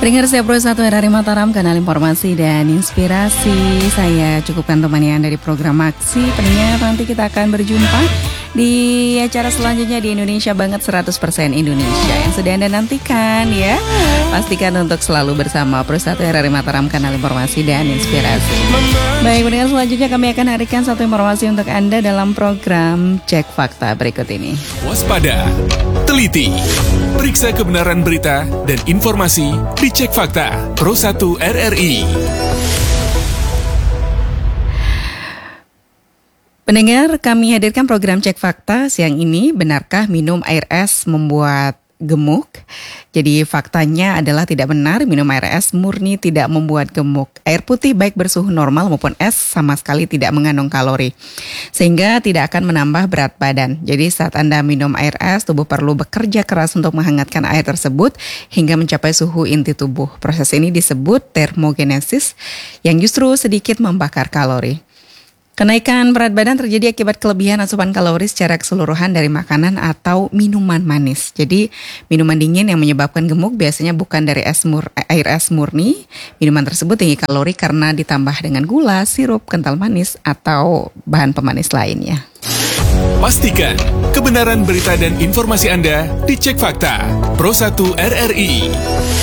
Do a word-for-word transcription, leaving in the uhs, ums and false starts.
Pendengar setia Pro satu R R I Mataram, kanal informasi dan inspirasi. Saya cukupkan temani Anda di program Aksi. Pendengar, nanti kita akan berjumpa di acara selanjutnya di Indonesia Banget seratus persen Indonesia yang sudah Anda nantikan ya. Pastikan untuk selalu bersama Pro satu R R I Mataram, kanal informasi dan inspirasi. Baik, pendengar, selanjutnya kami akan hadirkan satu informasi untuk Anda dalam program Cek Fakta berikut ini. Waspada, teliti, periksa kebenaran berita dan informasi di Cek Fakta Pro satu R R I. Pendengar, kami hadirkan program Cek Fakta siang ini. Benarkah minum air es membuat gemuk? Jadi faktanya adalah tidak benar, minum air es murni tidak membuat gemuk. Air putih baik bersuhu normal maupun es sama sekali tidak mengandung kalori, sehingga tidak akan menambah berat badan. Jadi saat Anda minum air es, tubuh perlu bekerja keras untuk menghangatkan air tersebut hingga mencapai suhu inti tubuh. Proses ini disebut termogenesis yang justru sedikit membakar kalori. Kenaikan berat badan terjadi akibat kelebihan asupan kalori secara keseluruhan dari makanan atau minuman manis. Jadi minuman dingin yang menyebabkan gemuk biasanya bukan dari es mur, air es murni. Minuman tersebut tinggi kalori karena ditambah dengan gula, sirup, kental manis, atau bahan pemanis lainnya. Pastikan kebenaran berita dan informasi Anda di Cek Fakta Pro satu R R I.